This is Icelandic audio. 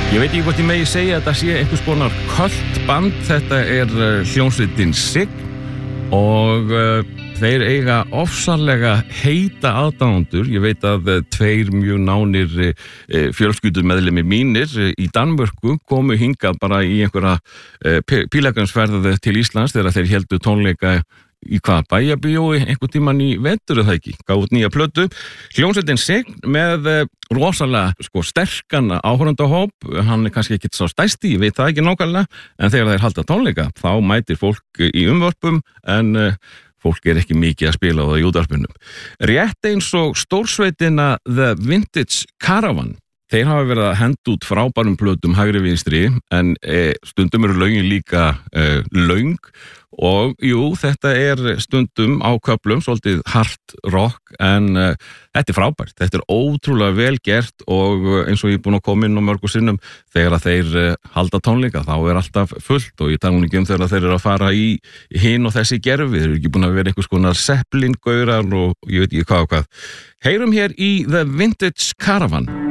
Ég veit ekki hvort ég megi segja að þetta sé einhvers konar kultband. Þetta hljómsveitin Sign og þeir eiga ofsalega heita aðdáendur. Ég veit að tveir mjög nánir fjölskyldumeðlimir mínir í Danmörku komu hingað bara í einhverja pílagrimsferð til Íslands þegar þeir héldu tónleika í hvað bæjarbíói einhvern tímann í vetur eða ekki, gáðu nýja plötu. Hljómsveitin Sign með rosalega sterkan áhorfendahóp, hann kannski ekki sá stærsti, ég veit það ekki nákvæmlega, en þegar þeir halda tónleika þá mætir fólk í umvörpum en fólk ekki mikið að spila á það í útvarpinu. Rétt eins og stórsveitina The Vintage Caravan. Þeir hafa verið að henda út frábærum plötum hægri vinstri en stundum eru lögin líka löng og jú, þetta stundum á köflum svolítið hard rock en þetta frábært, þetta ótrúlega vel gert og eins og ég búin að koma inn á mörgum sinnum þegar að þeir halda tónleika þá alltaf fullt og ég tala ekki þegar þeir að fara í hinn og þessi gerfi, þeir eru ekki búin að vera einhvers konar Zeppelin-gaurar og ég veit ekki hvað og hvað. Heyrum hér í The Vintage Caravan.